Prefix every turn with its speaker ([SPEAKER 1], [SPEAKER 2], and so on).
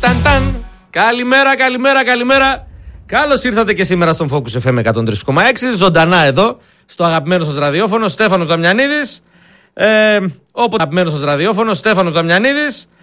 [SPEAKER 1] Καλημέρα, καλημέρα, καλημέρα. Καλώς ήρθατε και σήμερα στον Focus FM 103,6. Ζωντανά εδώ, στο αγαπημένο σας ραδιόφωνο, Στέφανος Δαμιανίδης. Αγαπημένο σας ραδιόφωνο, Στέφανος Δαμιανίδης.